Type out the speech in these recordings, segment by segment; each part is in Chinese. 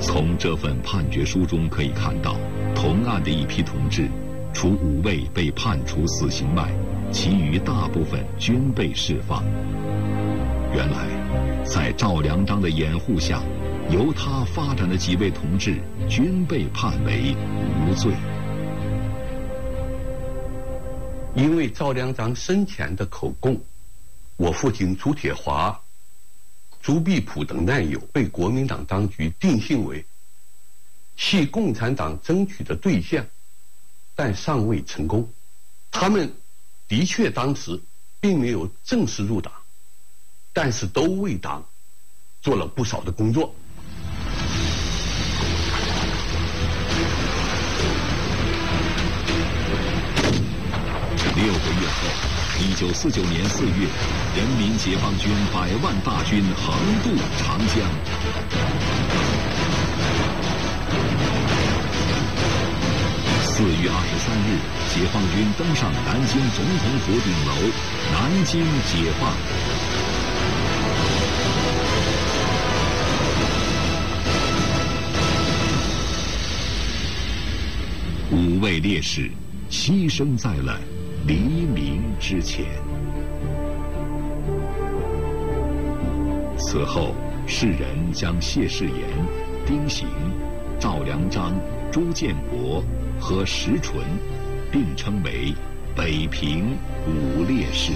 从这份判决书中可以看到，同案的一批同志，除5位被判处死刑外，其余大部分均被释放。原来，在赵良章的掩护下，由他发展的几位同志均被判为无罪。 因为赵良章生前的口供，我父亲朱铁华、朱必普等难友被国民党当局定性为系共产党争取的对象，但尚未成功。他们的确当时并没有正式入党，但是都为党做了不少的工作。 6个月后，1949年4月，人民解放军100万大军横渡长江。4月23日，解放军登上南京总统府顶楼，南京解放。5位烈士牺牲在了黎明之前。此后，世人将谢世炎、丁行、赵良章、朱建国和石纯并称为北平5烈士。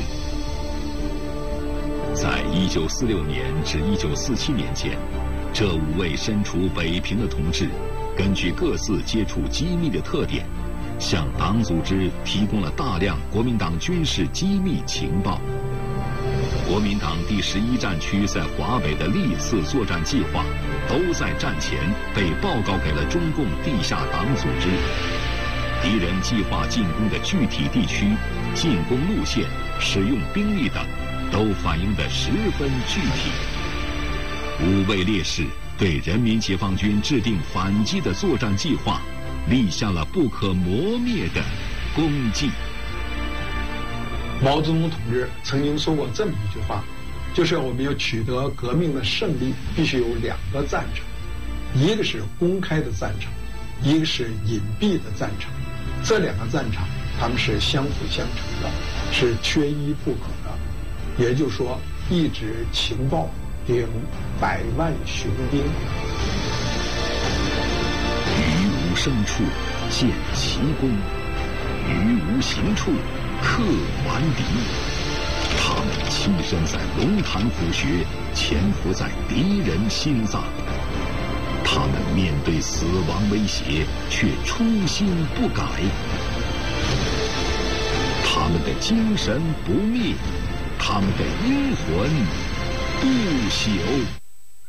在1946年至1947年间，这5位身处北平的同志，根据各自接触机密的特点，向党组织提供了大量国民党军事机密情报。国民党第11战区在华北的历次作战计划，都在战前被报告给了中共地下党组织。敌人计划进攻的具体地区、进攻路线、使用兵力等，都反映得十分具体。5位烈士对人民解放军制定反击的作战计划，立下了不可磨灭的功绩。 毛泽东同志曾经说过这么一句话，就是我们要取得革命的胜利，必须有2个赞成，一个是公开的赞成，一个是隐蔽的赞成。这2个赞成，他们是相辅相成的，是缺一不可的。也就是说，一纸情报顶100万雄兵。 于无声处见奇功，于无形处克顽敌。他们栖身在龙潭虎穴，潜伏在敌人心脏。他们面对死亡威胁，却初心不改。他们的精神不灭，他们的英魂不朽。